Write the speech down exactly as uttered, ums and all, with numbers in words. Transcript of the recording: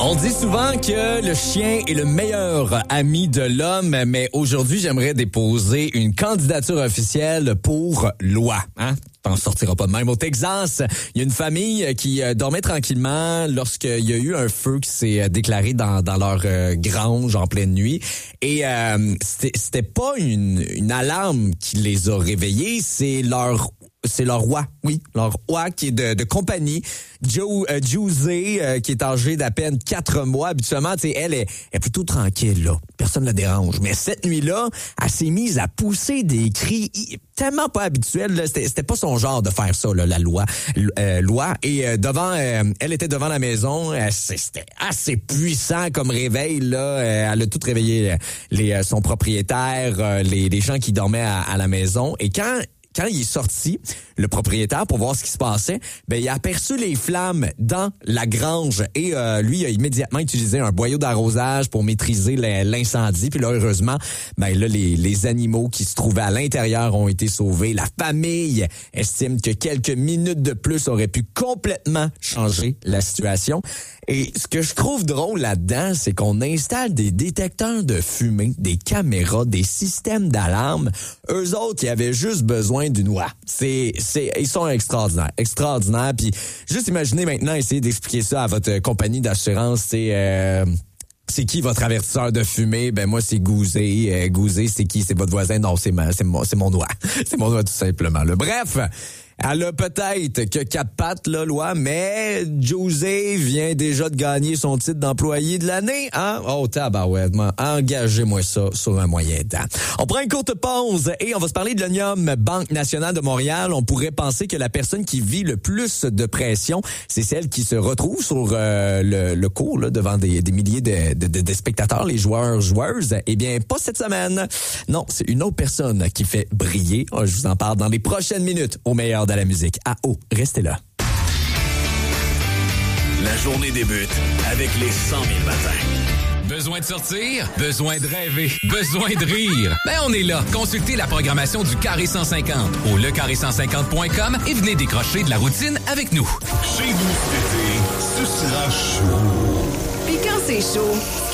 On dit souvent que le chien est le meilleur ami de l'homme, mais aujourd'hui, j'aimerais déposer une candidature officielle pour loi. Hein? T'en sortira pas de même. Au Texas, il y a une famille qui euh, dormait tranquillement lorsqu'il y a eu un feu qui s'est déclaré dans, dans leur euh, grange en pleine nuit. Et euh, c'était, c'était pas une, une alarme qui les a réveillés, c'est leur c'est leur roi, oui, leur roi qui est de, de compagnie, Joe euh, José, euh, qui est âgée d'à peine quatre mois. Habituellement, tu sais, elle est, est plutôt tranquille, là. Personne ne la dérange. Mais cette nuit-là, elle s'est mise à pousser des cris tellement pas habituels. Là. C'était, c'était pas son genre de faire ça, là, la loi. Euh, loi. Et euh, devant, euh, elle était devant la maison. Euh, c'était assez puissant comme réveil, là. Euh, elle a tout réveillé, les, euh, son propriétaire, euh, les, les gens qui dormaient à, à la maison. Et quand Quand il est sorti, le propriétaire, pour voir ce qui se passait, ben il a aperçu les flammes dans la grange et euh, lui il a immédiatement utilisé un boyau d'arrosage pour maîtriser l'incendie. Puis là, heureusement, ben là les, les animaux qui se trouvaient à l'intérieur ont été sauvés. La famille estime que quelques minutes de plus auraient pu complètement changer la situation. Et ce que je trouve drôle là-dedans, c'est qu'on installe des détecteurs de fumée, des caméras, des systèmes d'alarme. Eux autres, ils avaient juste besoin d'une loi. C'est, c'est, ils sont extraordinaires, extraordinaires. Puis juste imaginez maintenant, essayer d'expliquer ça à votre compagnie d'assurance. C'est euh, c'est qui votre avertisseur de fumée? Ben moi, c'est Gouzé. Euh, Gouzé, c'est qui? C'est votre voisin? Non, c'est ma, c'est mon, c'est mon doigt. C'est mon doigt tout simplement. Là. Bref. Elle a peut-être que quatre pattes, là, loi, mais José vient déjà de gagner son titre d'employé de l'année, hein? Oh, tabarouette, engagez-moi ça sur un moyen temps. On prend une courte pause et on va se parler de l'Onium Banque Nationale de Montréal. On pourrait penser que la personne qui vit le plus de pression, c'est celle qui se retrouve sur euh, le, le court, là, devant des, des milliers de, de, de, de spectateurs, les joueurs, joueuses. Eh bien, pas cette semaine. Non, c'est une autre personne qui fait briller. Je vous en parle dans les prochaines minutes au meilleur de la musique. Ah oh, restez là. La journée débute avec les cent mille matins. Besoin de sortir? Besoin de rêver? Besoin de rire? Ben on est là. Consultez la programmation du Carré cent cinquante au le carré cent cinquante point com et venez décrocher de la routine avec nous. Chez vous cet été, ce sera chaud. Puis quand c'est chaud,